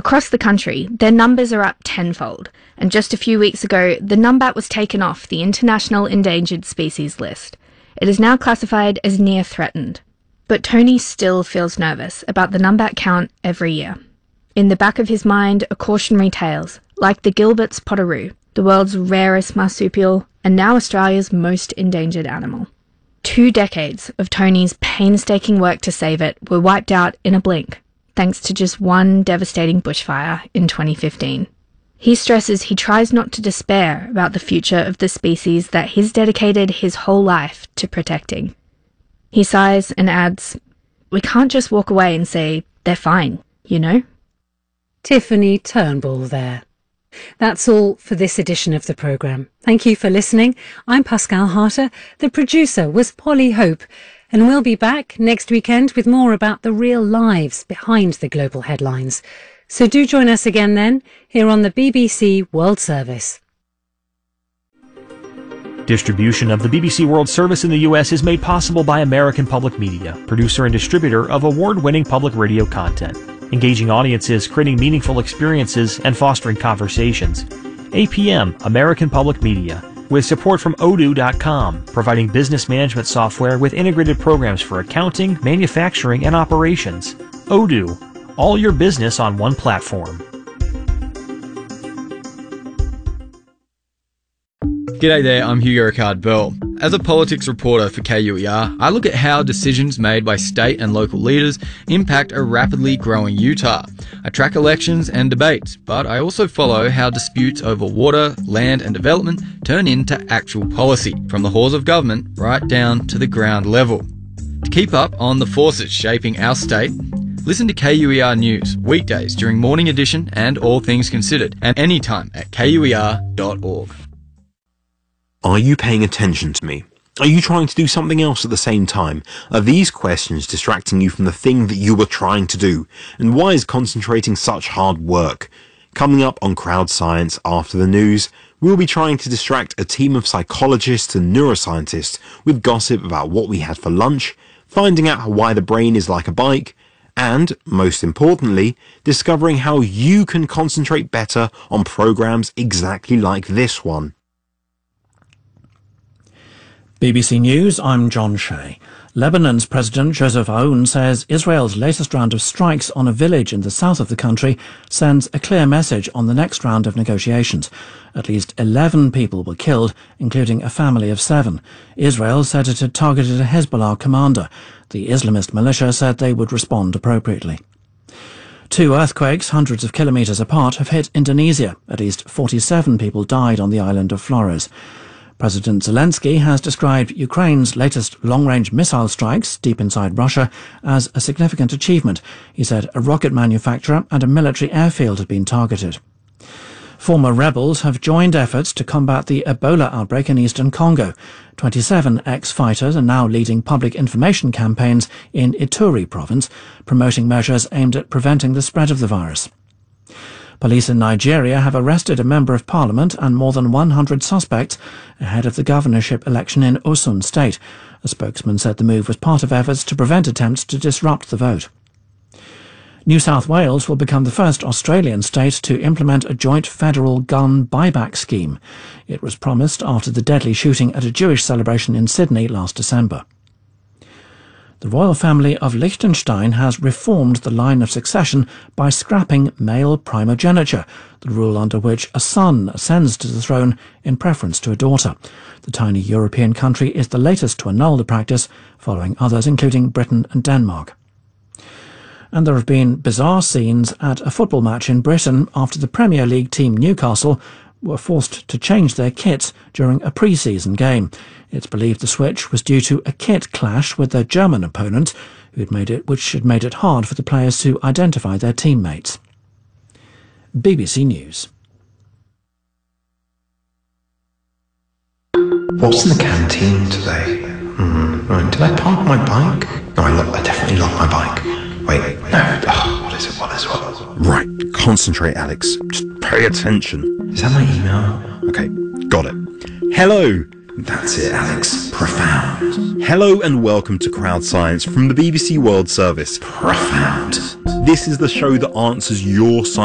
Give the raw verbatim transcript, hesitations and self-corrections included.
Across the country, their numbers are up tenfold, and just a few weeks ago, the numbat was taken off the International Endangered Species list. It is now classified as near threatened. But Tony still feels nervous about the numbat count every year. In the back of his mind are cautionary tales, like the Gilbert's potteroo, the world's rarest marsupial, and now Australia's most endangered animal. Two decades of Tony's painstaking work to save it were wiped out in a blink, thanks to just one devastating bushfire in twenty fifteen. He stresses he tries not to despair about the future of the species that he's dedicated his whole life to protecting. He sighs and adds, "We can't just walk away and say, they're fine, you know?" Tiffany Turnbull there. That's all for this edition of the programme. Thank you for listening. I'm Pascal Harter. The producer was Polly Hope. And we'll be back next weekend with more about the real lives behind the global headlines. So do join us again then, here on the B B C World Service. Distribution of the B B C World Service in the U S is made possible by American Public Media, producer and distributor of award-winning public radio content, engaging audiences, creating meaningful experiences, and fostering conversations. A P M, American Public Media, with support from odoo dot com, providing business management software with integrated programs for accounting, manufacturing, and operations. Odoo, all your business on one platform. G'day there, I'm Hugo Ricard-Bell. As a politics reporter for K U E R, I look at how decisions made by state and local leaders impact a rapidly growing Utah. I track elections and debates, but I also follow how disputes over water, land and development turn into actual policy, from the halls of government right down to the ground level. To keep up on the forces shaping our state, listen to K U E R News weekdays during Morning Edition and All Things Considered, and anytime at K U E R dot org. Are you paying attention to me? Are you trying to do something else at the same time? Are these questions distracting you from the thing that you were trying to do? And why is concentrating such hard work? Coming up on Crowd Science after the news, we'll be trying to distract a team of psychologists and neuroscientists with gossip about what we had for lunch, finding out why the brain is like a bike, and, most importantly, discovering how you can concentrate better on programs exactly like this one. B B C News, I'm John Shea. Lebanon's President Joseph Aoun says Israel's latest round of strikes on a village in the south of the country sends a clear message on the next round of negotiations. At least eleven people were killed, including a family of seven. Israel said it had targeted a Hezbollah commander. The Islamist militia said they would respond appropriately. Two earthquakes, hundreds of kilometres apart, have hit Indonesia. At least forty-seven people died on the island of Flores. President Zelensky has described Ukraine's latest long-range missile strikes deep inside Russia as a significant achievement. He said a rocket manufacturer and a military airfield had been targeted. Former rebels have joined efforts to combat the Ebola outbreak in eastern Congo. twenty-seven ex-fighters are now leading public information campaigns in Ituri province, promoting measures aimed at preventing the spread of the virus. Police in Nigeria have arrested a member of parliament and more than one hundred suspects ahead of the governorship election in Osun State. A spokesman said the move was part of efforts to prevent attempts to disrupt the vote. New South Wales will become the first Australian state to implement a joint federal gun buyback scheme. It was promised after the deadly shooting at a Jewish celebration in Sydney last December. The royal family of Liechtenstein has reformed the line of succession by scrapping male primogeniture, the rule under which a son ascends to the throne in preference to a daughter. The tiny European country is the latest to annul the practice, following others including Britain and Denmark. And there have been bizarre scenes at a football match in Britain after the Premier League team Newcastle were forced to change their kits during a pre-season game. It's believed the switch was due to a kit clash with their German opponent, who'd made it, which had made it hard for the players to identify their teammates. B B C News. What's in the canteen today? Hmm, right, did I park my bike? No, I, lo- I definitely locked my bike. Wait, no, oh, what is it, what is it, what is it? Right, concentrate, Alex. Just pay attention. Is that my email? Okay, got it. Hello! That's it, Alex. Profound. Hello and welcome to Crowd Science from the B B C World Service. Profound. This is the show that answers your science